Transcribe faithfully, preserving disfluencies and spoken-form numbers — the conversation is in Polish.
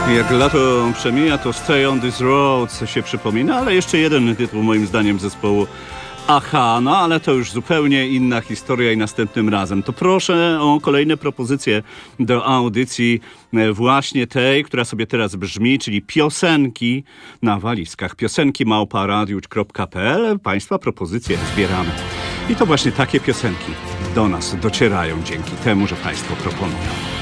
Jak lato przemija, to Stay on this road się przypomina, ale jeszcze jeden tytuł moim zdaniem zespołu Aha, no ale to już zupełnie inna historia i następnym razem. To proszę o kolejne propozycje do audycji właśnie tej, która sobie teraz brzmi, czyli piosenki na walizkach. Piosenki małpa radiusz kropka pe el. Państwa propozycje zbieramy. I to właśnie takie piosenki do nas docierają dzięki temu, że Państwo proponują.